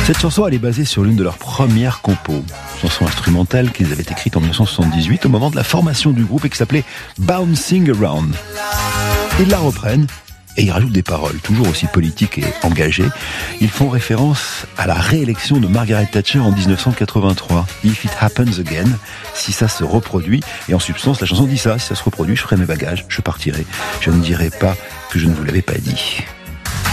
Cette chanson, elle est basée sur l'une de leurs premières compos. Chanson instrumentale qu'ils avaient écrite en 1978 au moment de la formation du groupe et qui s'appelait Bouncing Around. Ils la reprennent et ils rajoutent des paroles, toujours aussi politiques et engagées. Ils font référence à la réélection de Margaret Thatcher en 1983. If it happens again, si ça se reproduit. Et en substance, la chanson dit ça, si ça se reproduit, je ferai mes bagages, je partirai. Je ne dirai pas que je ne vous l'avais pas dit.